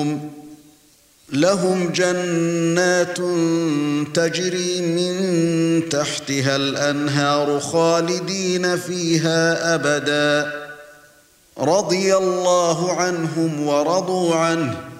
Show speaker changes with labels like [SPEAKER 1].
[SPEAKER 1] لهم جنات تجري من تحتها الأنهار خالدين فيها أبدا رضي الله عنهم ورضوا عنه